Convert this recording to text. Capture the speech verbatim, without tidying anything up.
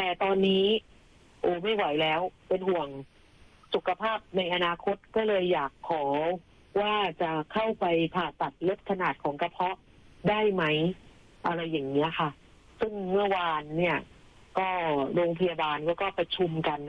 ตอนนี้โอ้ไม่ไหวแล้วเป็นห่วงสุขภาพในอนาคตก็เลยอยากขอว่าจะเข้าไปผ่าตัดลดขนาดของกระเพาะได้ไหมอะไรอย่างเงี้ยค่ะซึ่งเมื่อวานเนี่ยก็โรงพยาบาลก็ประชุมกัน